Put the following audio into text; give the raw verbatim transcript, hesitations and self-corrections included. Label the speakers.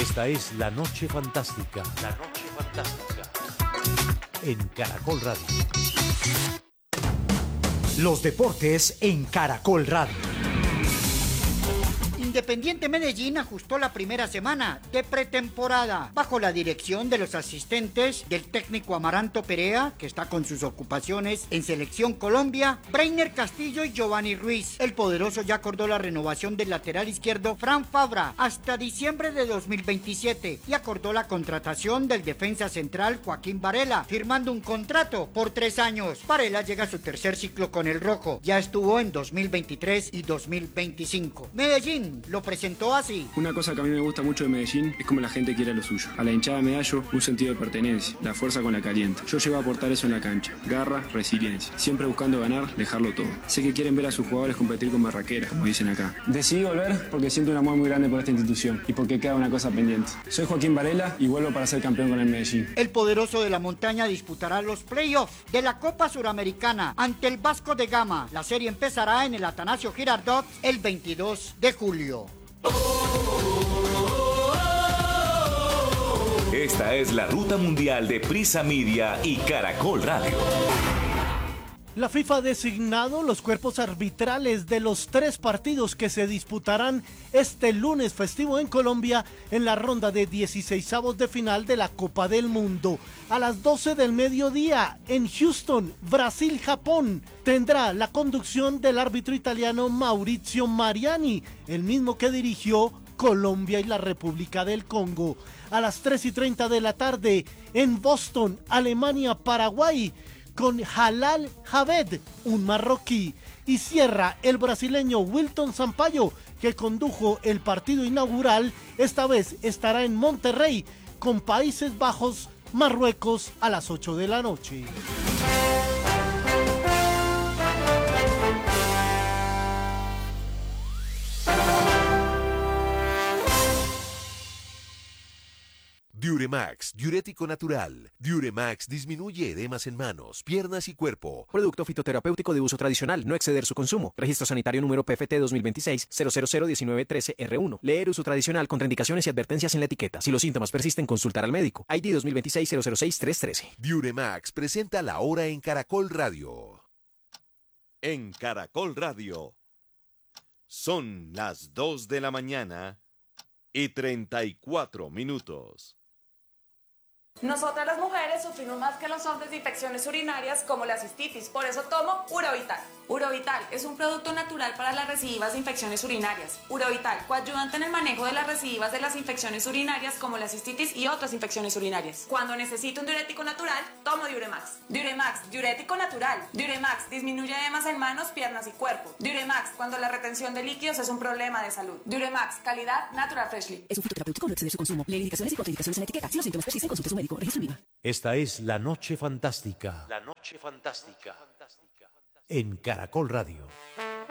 Speaker 1: Esta es La Noche Fantástica. La Noche Fantástica. En Caracol Radio.
Speaker 2: Los deportes en Caracol Radio.
Speaker 3: Independiente Medellín ajustó la primera semana de pretemporada bajo la dirección de los asistentes del técnico Amaranto Perea, que está con sus ocupaciones en Selección Colombia, Breiner Castillo y Giovanni Ruiz. El poderoso ya acordó la renovación del lateral izquierdo Fran Fabra hasta diciembre de dos mil veintisiete y acordó la contratación del defensa central Joaquín Varela, firmando un contrato por tres años. Varela llega a su tercer ciclo con el rojo, ya estuvo en dos mil veintitrés y dos mil veinticinco. Medellín lo presentó así.
Speaker 4: Una cosa que a mí me gusta mucho de Medellín es como la gente quiere lo suyo. A la hinchada de Medallo, un sentido de pertenencia, la fuerza con la calienta. Yo llego a aportar eso en la cancha. Garra, resiliencia. Siempre buscando ganar, dejarlo todo. Sé que quieren ver a sus jugadores competir con barraquera, como dicen acá. Decidí volver porque siento un amor muy grande por esta institución y porque queda una cosa pendiente. Soy Joaquín Varela y vuelvo para ser campeón con el Medellín.
Speaker 3: El poderoso de la montaña disputará los playoffs de la Copa Suramericana ante el Vasco de Gama. La serie empezará en el Atanasio Girardot el veintidós de julio.
Speaker 5: Esta es la ruta mundial de Prisa Media y Caracol Radio.
Speaker 6: La FIFA ha designado los cuerpos arbitrales de los tres partidos que se disputarán este lunes festivo en Colombia en la ronda de dieciseisavos de final de la Copa del Mundo. A las doce del mediodía en Houston, Brasil-Japón, tendrá la conducción del árbitro italiano Maurizio Mariani, el mismo que dirigió Colombia y la República del Congo. A las tres y treinta de la tarde en Boston, Alemania-Paraguay, con Halal Javed, un marroquí, y cierra el brasileño Wilton Sampaio, que condujo el partido inaugural. Esta vez estará en Monterrey con Países Bajos, Marruecos a las ocho de la noche.
Speaker 1: Diuremax, diurético natural. Diuremax disminuye edemas en manos, piernas y cuerpo.
Speaker 7: Producto fitoterapéutico de uso tradicional, no exceder su consumo. Registro sanitario número P F T dos mil veintiséis cero cero cero diecinueve trece R uno. Leer uso tradicional, contraindicaciones y advertencias en la etiqueta. Si los síntomas persisten, consultar al médico. I D dos mil veintiséis cero cero seis tres trece.
Speaker 1: Diuremax presenta la hora en Caracol Radio. En Caracol Radio. Son las dos de la mañana y treinta y cuatro minutos.
Speaker 8: Nosotras las mujeres sufrimos más que los hombres de infecciones urinarias como la cistitis, por eso tomo Urovital. Urovital es un producto natural para las recidivas de infecciones urinarias. Urovital, coayudante en el manejo de las recidivas de las infecciones urinarias como la cistitis y otras infecciones urinarias. Cuando necesito un diurético natural, tomo Diuremax. Diuremax, diurético natural. Diuremax disminuye edemas en manos, piernas y cuerpo. Diuremax, cuando la retención de líquidos es un problema de salud. Diuremax, calidad Natural Freshly.
Speaker 9: Es un fitoterapéutico, no exceder su consumo. Lee indicaciones y contraindicaciones en la etiqueta. Si los síntomas persisten, consulte a su médico. Registro en viva.
Speaker 1: Esta es La Noche Fantástica. La Noche Fantástica. En Caracol Radio.